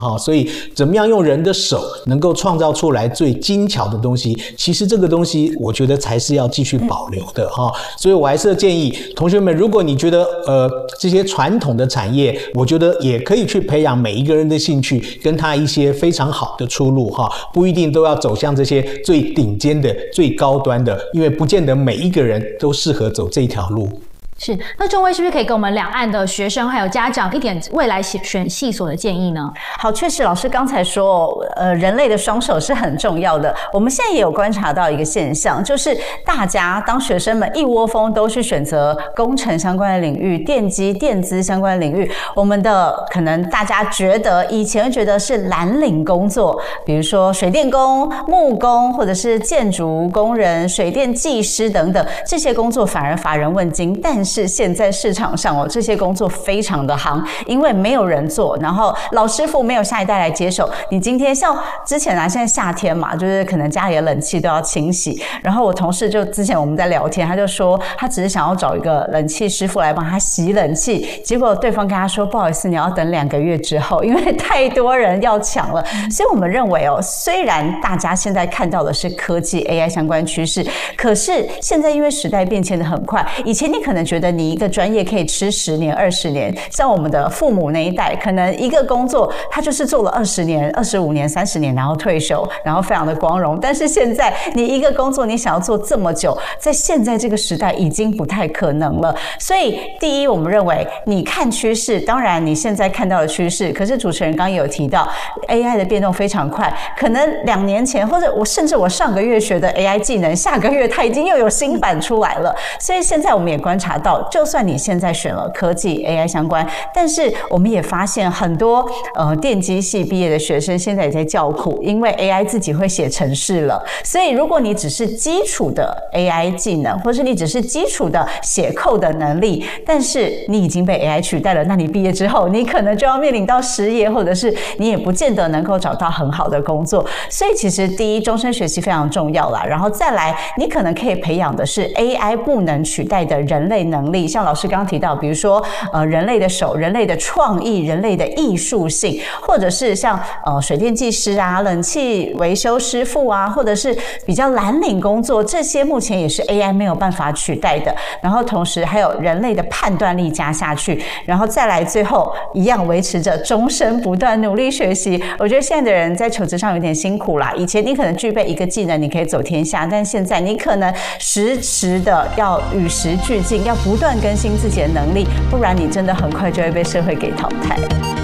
所以怎么样用人的手能够创造出来最精巧的东西，其实这个东西我觉得才是要继续保留的所以我还是建议同学们，如果你觉得这些传统的产业，我觉得也可以去培养每一个人的兴趣，跟他一些非常好的出路不一定都要走向这些最顶尖的、最高端的，因为不见得每一个人都适合走这条路。 是，那仲威是不是可以给我们两岸的学生还有家长一点未来选系所的建议呢？ 好，确实老师刚才说，人类的双手是很重要的。我们现在也有观察到一个现象，就是大家当学生们一窝蜂都去选择工程相关的领域、电机、电资相关的领域，我们的可能大家觉得以前觉得是蓝领工作，比如说水电工、木工，或者是建筑工人、水电技师等等，这些工作反而乏人问津，但是现在市场上这些工作非常的行，因为没有人做，然后老师傅没有下一代来接手。你今天像之前现在夏天嘛，就是可能家里的冷气都要清洗，然后我同事就之前我们在聊天，他就说他只是想要找一个冷气师傅来帮他洗冷气，结果对方跟他说不好意思，你要等2个月之后，因为太多人要抢了。所以我们认为虽然大家现在看到的是科技 AI 相关趋势，可是现在因为时代变迁的很快，以前你可能觉得你一个专业可以吃10年、20年，像我们的父母那一代，可能一个工作他就是做了20年、25年、30年，然后退休，然后非常的光荣。但是现在你一个工作你想要做这么久，在现在这个时代已经不太可能了。所以第一，我们认为你看趋势，当然你现在看到的趋势，可是主持人刚刚也有提到 AI 的变动非常快，可能2年前或者甚至我上个月学的 AI 技能，下个月它已经又有新版出来了。所以现在我们也观察到，就算你现在选了科技 AI 相关，但是我们也发现很多电机系毕业的学生现在也在叫苦，因为 AI 自己会写程式了。所以如果你只是基础的 AI 技能，或是你只是基础的写code的能力，但是你已经被 AI 取代了，那你毕业之后你可能就要面临到失业，或者是你也不见得能够找到很好的工作。所以其实第一，终身学习非常重要啦，然后再来你可能可以培养的是 AI 不能取代的人类能力，像老师刚刚提到，比如说人类的手、人类的创意、人类的艺术性，或者是像水电技师啊、冷气维修师傅啊，或者是比较蓝领工作，这些目前也是 AI 没有办法取代的。然后同时还有人类的判断力加下去，然后再来最后一样维持着终身不断努力学习。我觉得现在的人在求职上有点辛苦啦，以前你可能具备一个技能你可以走天下，但现在你可能时时的要与时俱进，要不断更新自己的能力，不然你真的很快就会被社会给淘汰。